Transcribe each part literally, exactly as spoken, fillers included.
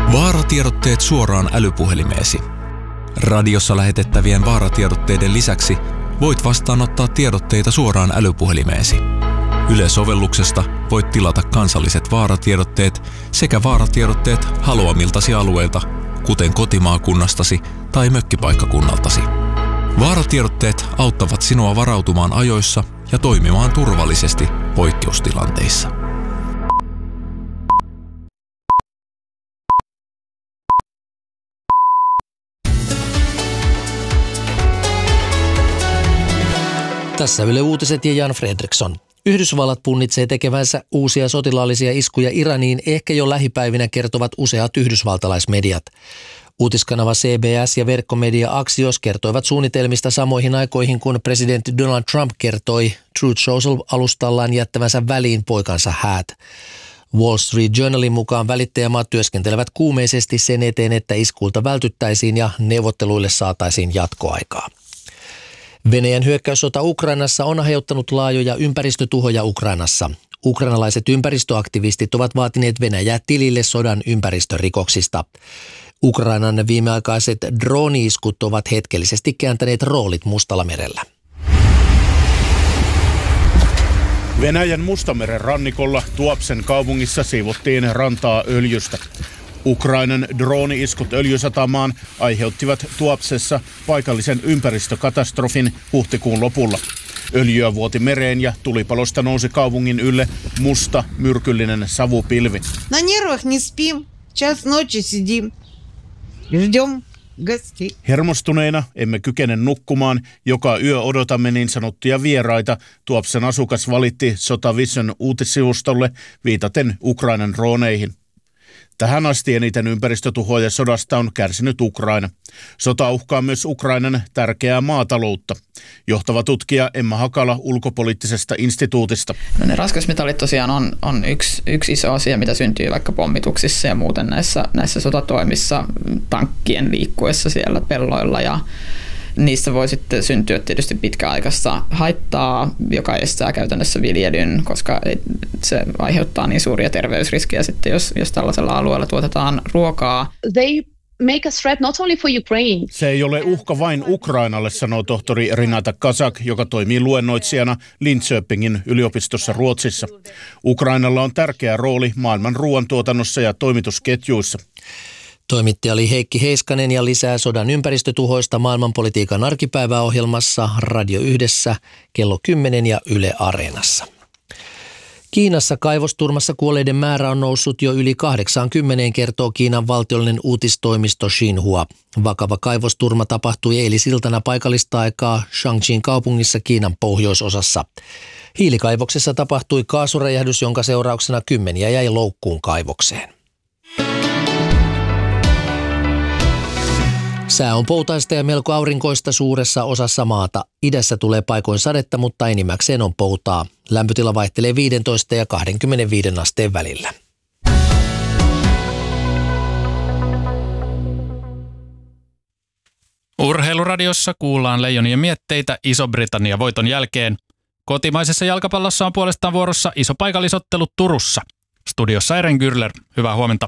Vaaratiedotteet suoraan älypuhelimeesi. Radiossa lähetettävien vaaratiedotteiden lisäksi voit vastaanottaa tiedotteita suoraan älypuhelimeesi. Yle-sovelluksesta voit tilata kansalliset vaaratiedotteet sekä vaaratiedotteet haluamiltasi alueilta, kuten kotimaakunnastasi tai mökkipaikkakunnaltasi. Vaaratiedotteet auttavat sinua varautumaan ajoissa ja toimimaan turvallisesti poikkeustilanteissa. Tässä Yle Uutiset ja Jan Fredriksson. Yhdysvallat punnitsee tekevänsä uusia sotilaallisia iskuja Iraniin ehkä jo lähipäivinä, kertovat useat yhdysvaltalaismediat. Uutiskanava C B S ja verkkomedia Axios kertoivat suunnitelmista samoihin aikoihin, kun presidentti Donald Trump kertoi Truth Social-alustallaan jättävänsä väliin poikansa häät. Wall Street Journalin mukaan välittäjämaat työskentelevät kuumeisesti sen eteen, että iskuilta vältyttäisiin ja neuvotteluille saataisiin jatkoaikaa. Venäjän hyökkäyssota Ukrainassa on aiheuttanut laajoja ympäristötuhoja Ukrainassa. Ukrainalaiset ympäristöaktivistit ovat vaatineet Venäjää tilille sodan ympäristörikoksista. Ukrainan viimeaikaiset drooni-iskut ovat hetkellisesti kääntäneet roolit Mustalla merellä. Venäjän Mustameren rannikolla Tuapsen kaupungissa siivottiin rantaa öljystä. Ukrainan drooni-iskut öljysatamaan aiheuttivat Tuapsessa paikallisen ympäristökatastrofin huhtikuun lopulla. Öljyä vuoti mereen ja tulipalosta nousi kaupungin ylle musta, myrkyllinen savupilvi. Na nervах не спим. Час ночи сидим. Ждем гостей. Hermostuneena emme kykene nukkumaan. Joka yö odotamme niin sanottuja vieraita. Tuapsen asukas valitti Sotavision uutissivustolle viitaten Ukrainan drooneihin. Tähän asti eniten ympäristötuhoja sodasta on kärsinyt Ukraina. Sota uhkaa myös Ukrainan tärkeää maataloutta. Johtava tutkija Emma Hakala ulkopoliittisesta instituutista. No ne raskasmetallit tosiaan on, on yksi, yksi iso asia, mitä syntyy vaikka pommituksissa ja muuten näissä, näissä sotatoimissa tankkien liikkuessa siellä pelloilla ja niistä voi sitten syntyä tietysti pitkäaikaista haittaa, joka estää käytännössä viljelyn, koska se aiheuttaa niin suuria terveysriskejä sitten, jos, jos tällaisella alueella tuotetaan ruokaa. They make a threat not only for Ukraine. Se ei ole uhka vain Ukrainalle, sanoo tohtori Renata Kazak, joka toimii luennoitsijana Linköpingin yliopistossa Ruotsissa. Ukrainalla on tärkeä rooli maailman ruoantuotannossa ja toimitusketjuissa. Toimittaja oli Heikki Heiskanen ja lisää sodan ympäristötuhoista maailmanpolitiikan arkipäiväohjelmassa Radio Yhdessä kello kymmenen ja Yle Areenassa. Kiinassa kaivosturmassa kuolleiden määrä on noussut jo yli kahdeksankymmentä, kertoo Kiinan valtiollinen uutistoimisto Xinhua. Vakava kaivosturma tapahtui eilisiltana paikallista aikaa Shangjin kaupungissa Kiinan pohjoisosassa. Hiilikaivoksessa tapahtui kaasuräjähdys, jonka seurauksena kymmeniä jäi loukkuun kaivokseen. Sää on poutaista ja melko aurinkoista suuressa osassa maata. Idässä tulee paikoin sadetta, mutta enimmäkseen on poutaa. Lämpötila vaihtelee viisitoista ja kaksikymmentäviisi asteen välillä. Urheiluradiossa kuullaan Leijonien mietteitä Iso-Britannia voiton jälkeen. Kotimaisessa jalkapallossa on puolestaan vuorossa iso paikallisottelu Turussa. Studiossa Eren Gürler, hyvää huomenta.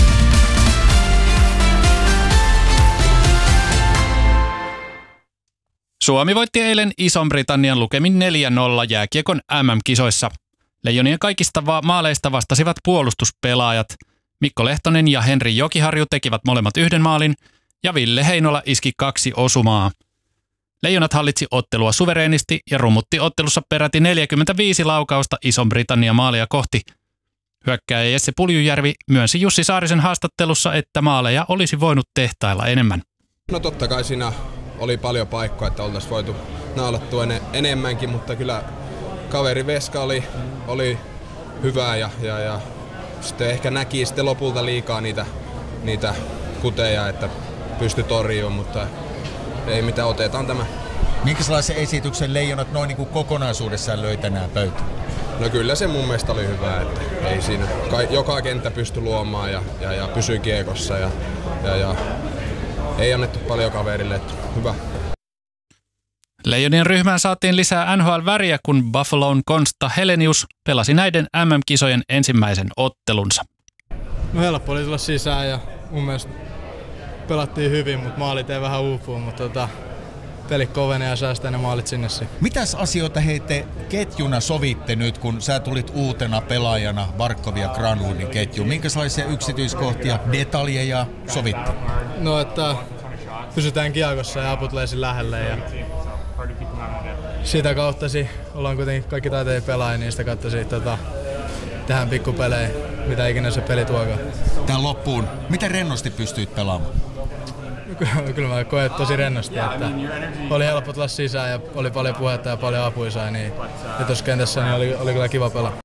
Suomi voitti eilen Ison-Britannian lukemin neljä nolla jääkiekon M M-kisoissa. Leijonien kaikista va- maaleista vastasivat puolustuspelaajat. Mikko Lehtonen ja Henri Jokiharju tekivät molemmat yhden maalin ja Ville Heinola iski kaksi osumaa. Leijonat hallitsi ottelua suvereenisti ja rummutti ottelussa peräti neljäkymmentäviisi laukausta Ison-Britannian maalia kohti. Hyökkääjä Jesse Puljujärvi myönsi Jussi Saarisen haastattelussa, että maaleja olisi voinut tehtailla enemmän. No totta kai siinä oli paljon paikkoja, että oltaisiin voitu naulattua en- enemmänkin, mutta kyllä kaveri Veska oli, oli hyvä ja, ja, ja sitten ehkä näki sitten lopulta liikaa niitä, niitä kuteja, että pystyi torjumaan, mutta ei mitään, otetaan tämä. Minkälaisen esityksen Leijonat noin niin kuin kokonaisuudessaan löi tänään pöytään? No kyllä se mun mielestä oli hyvä, että ei siinä. Joka kenttä pystyi luomaan ja, ja, ja pysyi kiekossa ja, ja, ja ei annettu paljon kaverille, että hyvä. Leijonien ryhmään saatiin lisää N H L-väriä, kun Buffalon Konsta Helenius pelasi näiden M M-kisojen ensimmäisen ottelunsa. No helppo oli tulla sisään ja mun mielestä pelattiin hyvin, mutta maalit ei vähän uupuu, mutta tota, peli kovenee ja säästää ne maalit sinne. Mitäs asioita he te ketjuna sovitte nyt, kun sä tulit uutena pelaajana Barkov ja Granlundin ketjuun? Minkälaisia yksityiskohtia, detaljeja sovitte? No, että pysytään kiekossa ja apu tulee lähelle ja sitä kautta ollaan kuitenkin kaikki taiteja pelaajia, niin sitä kautta tota, tehdään pikkupelejä, mitä ikinä se peli tuokaan. Tähän loppuun, miten rennosti pystyit pelaamaan? Kyllä mä koen tosi rennosti, että oli helppo tulla sisään ja oli paljon puhetta ja paljon apuja sai, niin ja tuossa kentässä niin oli, oli kyllä kiva pelaa.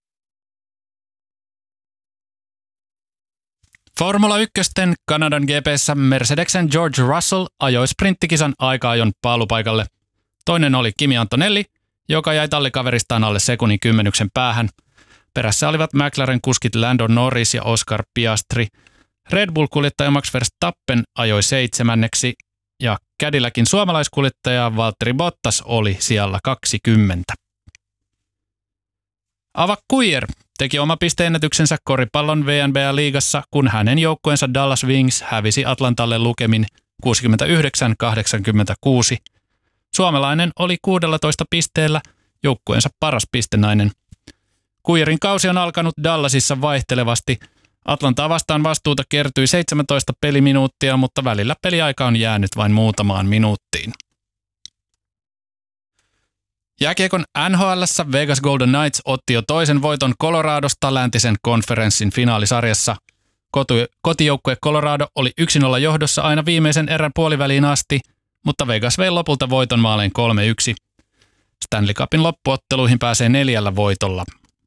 Formula ykkösten Kanadan G P:ssä Mercedesen George Russell ajoi sprinttikisan aika-ajon paalupaikalle. Toinen oli Kimi Antonelli, joka jäi tallikaveristaan alle sekunnin kymmenyksen päähän. Perässä olivat McLaren kuskit Lando Norris ja Oscar Piastri. Red Bull-kuljettaja Max Verstappen ajoi seitsemänneksi ja Cadillacin suomalaiskuljettaja Valtteri Bottas oli sijalla kaksikymmentä. Ava Kuijer teki oma pisteennätyksensä koripallon V N B A-liigassa, kun hänen joukkueensa Dallas Wings hävisi Atlantalle lukemin kuusikymmentäyhdeksän kahdeksankymmentäkuusi. Suomalainen oli kuusitoista pisteellä joukkueensa paras pistenainen. Kuijerin kausi on alkanut Dallasissa vaihtelevasti. Atlantaa vastaan vastuuta kertyi seitsemäntoista peliminuuttia, mutta välillä peliaika on jäänyt vain muutamaan minuuttiin. Jääkiekon N H L:ssä Vegas Golden Knights otti jo toisen voiton Coloradosta läntisen konferenssin finaalisarjassa. Kotijoukkue Colorado oli yksi nolla johdossa aina viimeisen erän puoliväliin asti, mutta Vegas vei lopulta voiton maalein kolme yksi. Stanley Cupin loppuotteluihin pääsee neljällä voitolla.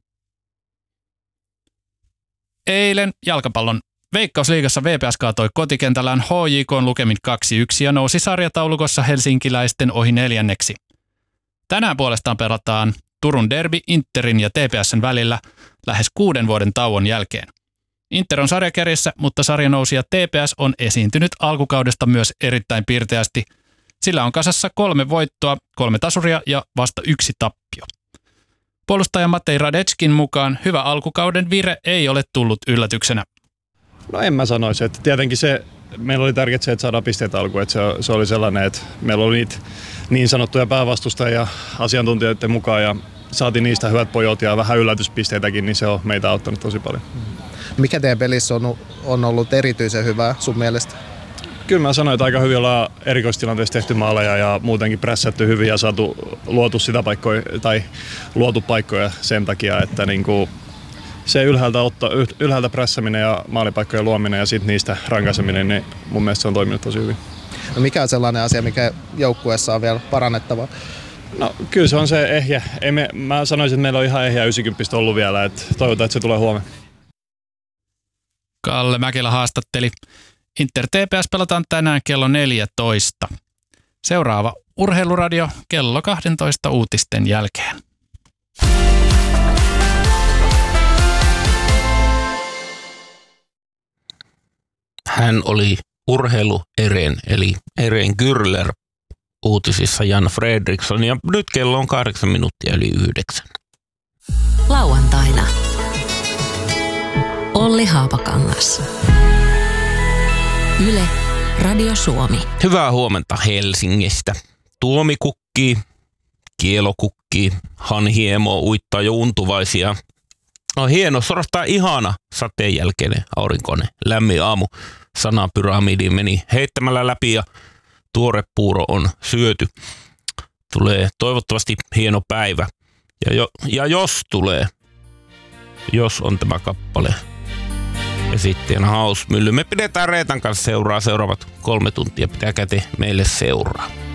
Eilen jalkapallon Veikkausliigassa V P S kaatoi kotikentällään H J K:n lukemin kaksi yksi ja nousi sarjataulukossa helsinkiläisten ohi neljänneksi. Tänään puolestaan pelataan Turun derby Interin ja T P S:n välillä lähes kuuden vuoden tauon jälkeen. Inter on sarjakärjessä, mutta sarjanousija T P S on esiintynyt alkukaudesta myös erittäin pirteästi. Sillä on kasassa kolme voittoa, kolme tasuria ja vasta yksi tappio. Puolustaja Matej Radetskin mukaan hyvä alkukauden vire ei ole tullut yllätyksenä. No en mä sanoisi, että tietenkin se, meillä oli tärkeää se, että saadaan pisteet alkuun, että se, se oli sellainen, että meillä oli niitä niin sanottuja päävastustajia asiantuntijoiden mukaan ja saatiin niistä hyvät pojot ja vähän yllätyspisteitäkin, niin se on meitä auttanut tosi paljon. Mikä teidän pelissä on, on ollut erityisen hyvää sun mielestä? Kyllä mä sanoin, että aika hyvin ollaan erikoistilanteessa tehty maaleja ja muutenkin prässätty hyvin ja saatu luotu sitä paikkoja, tai luotu paikkoja sen takia, että niinku se ylhäältä, otto, ylhäältä prässäminen ja maalipaikkojen luominen ja sitten niistä rankaiseminen, niin mun mielestä se on toiminut tosi hyvin. No mikä on sellainen asia, mikä joukkueessa on vielä parannettava? No kyllä se on se ehjä. Ei me, mä sanoisin, että meillä on ihan ehjä yhdeksänkymmentä ollut vielä, että toivotaan, että se tulee huomenna. Kalle Mäkelä haastatteli. Inter T P S pelataan tänään kello neljätoista. Seuraava Urheiluradio kello kaksitoista uutisten jälkeen. Hän oli urheilueren, eli Eren Gürler uutisissa Jan Fredriksson, ja nyt kello on kahdeksan minuuttia yli yhdeksän. Lauantaina Olli Haapakangas. Yle, Radio Suomi. Hyvää huomenta Helsingistä. Tuomi kukkii, Kielo kukkii, Hanhiemo uittaa jo untuvaisia. No hieno, suorastaan ihana sateen jälkeinen aurinkoinen lämmin aamu. Sanapyramidi meni heittämällä läpi ja tuore puuro on syöty. Tulee toivottavasti hieno päivä. Ja, jo, ja jos tulee, jos on tämä kappale esittäjänä Hausmylly. Me pidetään Reetan kanssa seuraa seuraavat kolme tuntia. Pitäkää te meille seuraa.